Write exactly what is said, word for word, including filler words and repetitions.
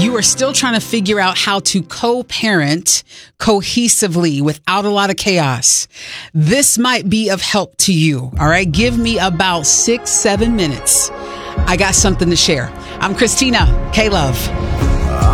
you are still trying to figure out how to co-parent cohesively without a lot of chaos, this might be of help to you. All right. Give me about six, seven minutes. I got something to share. I'm Christina K. Love.